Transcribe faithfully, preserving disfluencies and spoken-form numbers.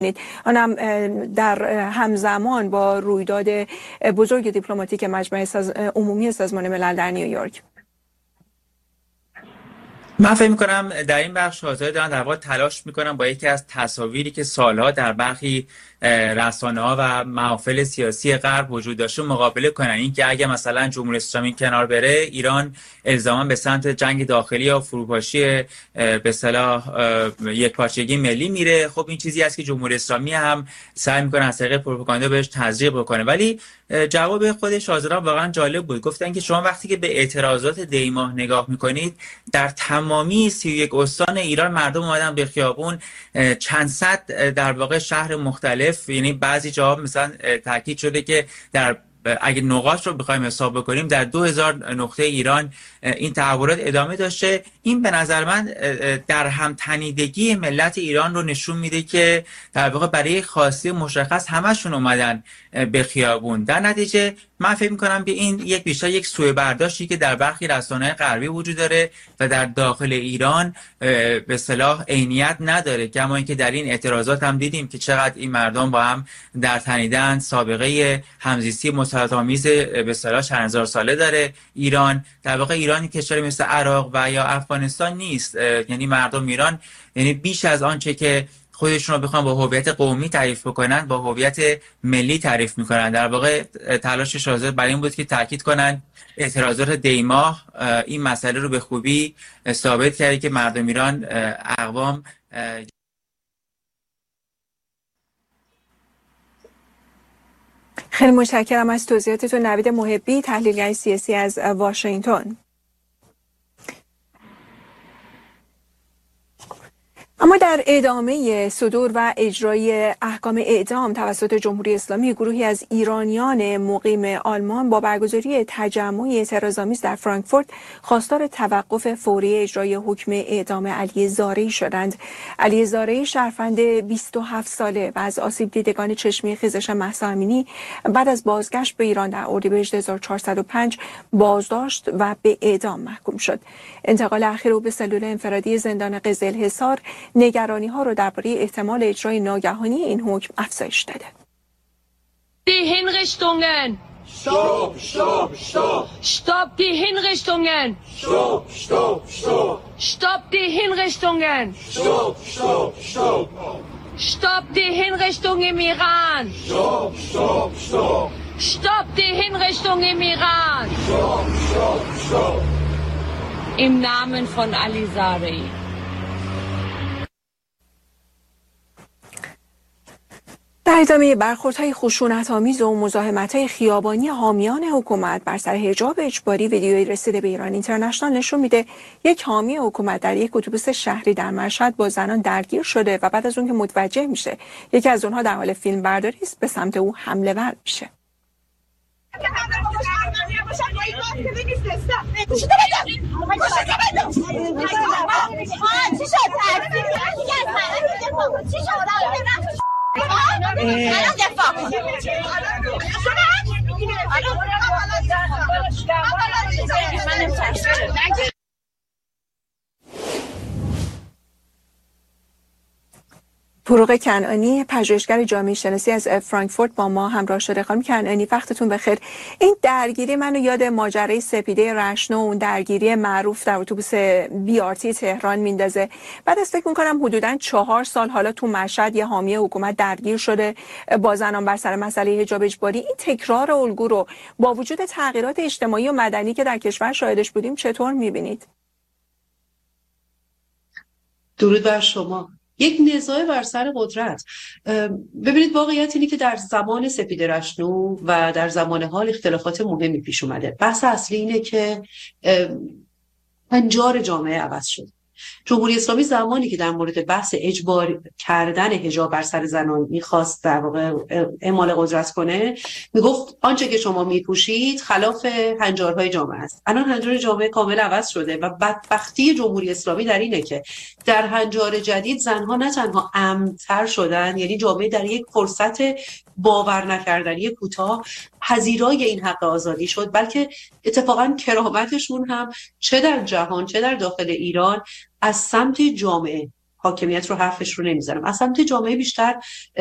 آنم در همزمان با رویداد بزرگ دیپلماتیک مجمع ساز... عمومی سازمان ملل در نیویورک. من فکر می‌کنم در این بخش حاضر دارن در واقع تلاش می‌کنن با یکی از تصاویری که سالها در برخی رسانه‌ها و محافل سیاسی غرب وجود داشته مقابله کنن. این که اگه مثلا جمهوری اسلامی کنار بره، ایران الزاما به سمت جنگ داخلی یا فروپاشی به اصطلاح یکپارچگی ملی میره. خب این چیزی است که جمهوری اسلامی هم سعی می‌کنه از طریق پروپاگاندا بهش تزریق بکنه. ولی جواب خود شاهزاده واقعا جالب بود. گفتن که شما وقتی که به اعتراضات دی ماه نگاه می‌کنید، در تمامی سی و یک استان ایران مردم اومدن به خیابون، چند صد در واقع شهر مختلف، یعنی بعضی جاها مثلا تاکید شده که در اگه نقاط رو بخوایم حساب بکنیم در دو هزار نقطه ایران این تحولات ادامه داشته. این به نظر من در هم تنیدگی ملت ایران رو نشون میده که در واقع برای خواسته مشخص همشون اومدن به خیابون. در نتیجه من فکر می‌کنم که این یک بیشتر یک سوء برداشتی که در برخی رسانه‌های غربی وجود داره و در داخل ایران به اصطلاح عینیت نداره. کما اینکه در این اعتراضات هم دیدیم که چقدر این مردم با هم در تنیدن. سابقه همزیستی مسالمت‌آمیز به اصطلاح چند هزار ساله داره ایران. در واقع ایران کشوری مثل عراق و یا افغانستان نیست. یعنی مردم ایران یعنی بیش از آنچه که خودشون رو بخوان با هویت قومی تعریف بکنن، با هویت ملی تعریف میکنن. در واقع تلاش شاهزاده برای این بود که تاکید کنن اعتراضات دی ماه این مسئله رو به خوبی ثابت کرده که مردم ایران اقوام. خیلی متشکرم از توضیحاتتون. نوید محبی، تحلیلگر سیاسی از واشنگتن. اما در ادامه صدور و اجرای احکام اعدام توسط جمهوری اسلامی، گروهی از ایرانیان مقیم آلمان با برگزاری تجمعی اعتراض‌آمیز در فرانکفورت خواستار توقف فوری اجرای حکم اعدام علی زارعی شدند. علی زارعی شهروند بیست و هفت ساله و از آسیب دیدگان چشمی خیزش مهسا امینی بعد از بازگشت به ایران در اردیبهشت هزار و چهارصد و پنج بازداشت و به اعدام محکوم شد. انتقال اخیر او به سلول انفرادی زندان قزلحصار نگرانی ها رو درباره احتمال اجرای ناگهانی این حکم افزایش داده. Die Hinrichtungen! Stopp, stopp, stopp! Stopp die Hinrichtungen! Stopp, stopp, stopp! Stopp die Hinrichtungen! Stopp, stopp, stopp! Stopp die Hinrichtung im Iran! Stopp, stopp, stopp! Stopp die Hinrichtung im Iran! Stopp, stopp, stopp! Im Namen von Ali Zarei. در ادامه برخوردهای خشونت‌آمیز و مزاحمت‌های خیابانی حامیان حکومت بر سر حجاب اجباری، ویدیویی رسیده به ایران اینترنشنال نشون میده یک حامی حکومت در یک اتوبوس شهری در مشهد با زنان درگیر شده و بعد از اون که متوجه میشه یکی از اونها در حال فیلم برداری است، به سمت او حمله ور میشه. فروغ کنعانی، پژوهشگر جامعه شناسی از فرانکفورت با ما همراه شده. خانم کنعانی وقتتون بخیر. این درگیری منو یاد ماجرای سپیده رشنو، اون درگیری معروف در اتوبوس بی آر تی تهران میندازه. بعد از فکر میکنم حدوداً چهار سال حالا تو مشهد یه حامی حکومت درگیر شده با زنان بر سر مسئله حجاب اجباری. این تکرار الگو رو با وجود تغییرات اجتماعی و مدنی که در کشور شاهدش بودیم چطور میبینید؟ درود بر شما. یک نزاع بر سر قدرت. ببینید واقعیت اینه که در زمان سپیده رشنو و در زمان حال اختلافات مهمی پیش اومده. بحث اصلی اینه که هنجار جامعه عوض شد. جمهوری اسلامی زمانی که در مورد بحث اجبار کردن حجاب بر سر زنان میخواست در واقع اعمال قدرت کنه، میگفت آنچه که شما میپوشید خلاف هنجارهای جامعه است. الان هنجار جامعه کامل عوض شده و بدبختی جمهوری اسلامی در اینه که در هنجار جدید زنها نه تنها امن‌تر شدن، یعنی جامعه در یک فرصت باور نکردنی کوتاه پذیرای این حق آزادی شد، بلکه اتفاقا کرامتشون هم چه در جهان چه در داخل ایران از سمت جامعه حاکمیت رو حرفش رو نمیزنم. از سمت جامعه بیشتر